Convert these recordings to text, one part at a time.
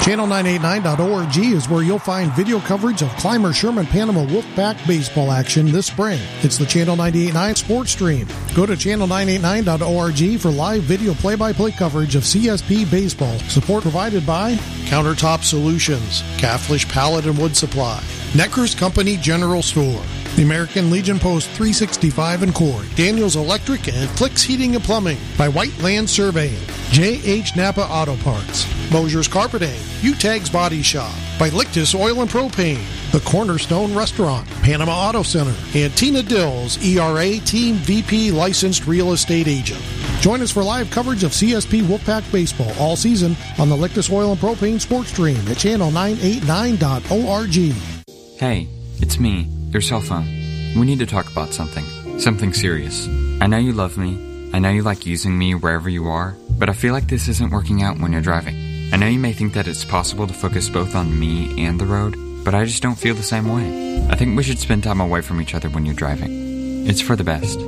Channel989.org is where you'll find video coverage of Clymer Sherman Panama Wolfpack baseball action this spring. It's the Channel 989 sports stream. Go to channel989.org for live video play-by-play coverage of CSP baseball. Support provided by Countertop Solutions, Catholish Pallet and Wood Supply, Necker's Company General Store, the American Legion Post 365 in Corey, Daniels Electric, and Flicks Heating and Plumbing by White Land Surveying, J.H. Napa Auto Parts, Mosier's Carpeting, U-Tags Body Shop, by Lictus Oil and Propane, The Cornerstone Restaurant, Panama Auto Center, and Tina Dills, ERA Team VP Licensed Real Estate Agent. Join us for live coverage of CSP Wolfpack Baseball all season on the Lictus Oil and Propane Sports Stream at channel989.org. Hey, it's me, your cell phone. We need to talk about something serious. I know you love me. I know you like using me wherever you are, but I feel like this isn't working out when you're driving. I know you may think that it's possible to focus both on me and the road, but I just don't feel the same way. I think we should spend time away from each other when you're driving. It's for the best.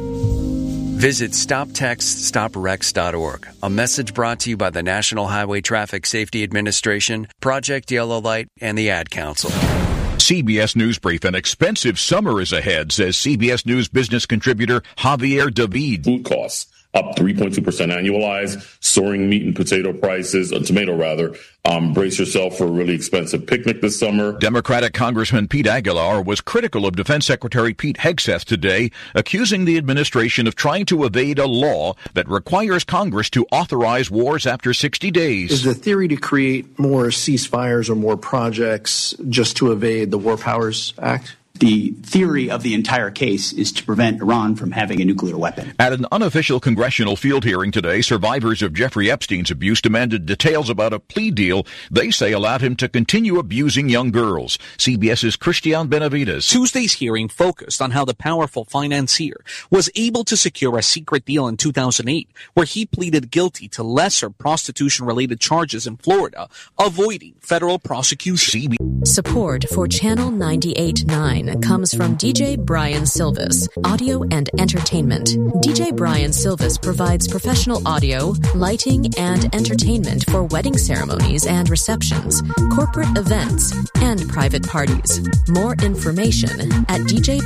Visit StopTextStopWrecks.org. A message brought to you by the National Highway Traffic Safety Administration, Project Yellow Light, and the Ad Council. CBS News Brief. An expensive summer is ahead, says CBS News business contributor Javier David. Food costs up 3.2% annualized, soaring meat and potato prices, tomato rather. Brace yourself for a really expensive picnic this summer. Democratic Congressman Pete Aguilar was critical of Defense Secretary Pete Hegseth today, accusing the administration of trying to evade a law that requires Congress to authorize wars after 60 days. Is the theory to create more ceasefires or more projects just to evade the War Powers Act? The theory of the entire case is to prevent Iran from having a nuclear weapon. At an unofficial congressional field hearing today, survivors of Jeffrey Epstein's abuse demanded details about a plea deal they say allowed him to continue abusing young girls. CBS's Christian Benavides. Tuesday's hearing focused on how the powerful financier was able to secure a secret deal in 2008, where he pleaded guilty to lesser prostitution-related charges in Florida, avoiding federal prosecution. Support for Channel 98.9 comes from DJ Brian Silvis, audio and entertainment. DJ Brian Silvis provides professional audio, lighting, and entertainment for wedding ceremonies and receptions, corporate events, and private parties. More information at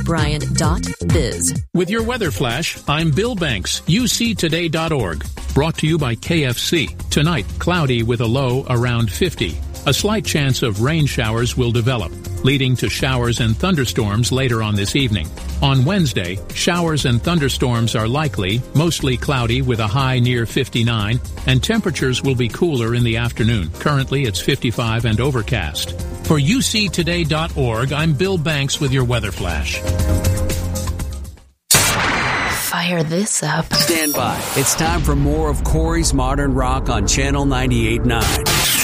djbrian.biz. With your weather flash, I'm Bill Banks, uctoday.org. Brought to you by KFC. Tonight, cloudy with a low around 50. A slight chance of rain showers will develop, leading to showers and thunderstorms later on this evening. On Wednesday, showers and thunderstorms are likely, mostly cloudy with a high near 59, and temperatures will be cooler in the afternoon. Currently, it's 55 and overcast. For uctoday.org, I'm Bill Banks with your weather flash. Fire this up. Stand by. It's time for more of Corey's Modern Rock on Channel 98.9.